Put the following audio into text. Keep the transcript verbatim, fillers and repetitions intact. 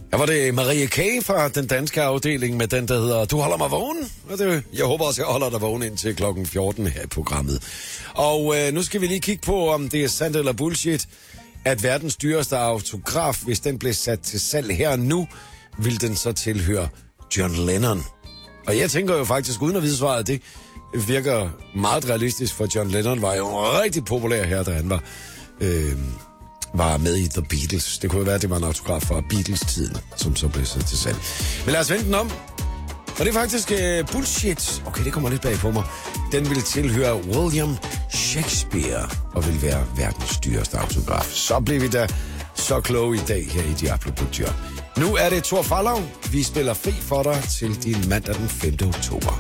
Her var det Marie K. fra den danske afdeling med den, der hedder Du holder mig vågen. Og det, jeg håber også, jeg holder dig vågen indtil klokken fjorten her i programmet. Og øh, nu skal vi lige kigge på, om det er sandt eller bullshit, at verdens dyreste autograf, hvis den blev sat til salg her nu, vil den så tilhøre John Lennon. Og jeg tænker jo faktisk, uden at vide svaret, det virker meget realistisk, for John Lennon var jo rigtig populær her, da han var... Øh, var med i The Beatles. Det kunne jo være, at det var en autograf fra Beatles-tiden, som så blev sat til salg. Men lad os vente den om. Og det er faktisk uh, bullshit. Okay, det kommer lidt bag på mig. Den vil tilhøre William Shakespeare og vil være verdens dyreste autograf. Så bliver vi da så kloge i dag her i Diablo på Job. Nu er det Thor Farlov. Vi spiller fri for dig til din mandag den femte oktober.